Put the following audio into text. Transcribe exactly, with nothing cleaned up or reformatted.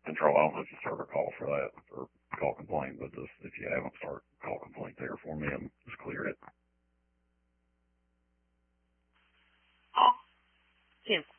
control. I don't know if you serve a call for that or call complaint, but just if you haven't, start call complaint there for me and just clear it. Yes.